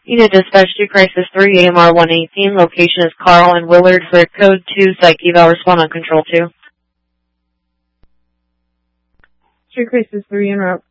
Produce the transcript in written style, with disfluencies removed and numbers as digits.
Unit dispatch to Crisis 3, AMR 118. Location is Carl and Willard for code 2, Psych Eval. Respond on Control 2. Street Crisis 3, en route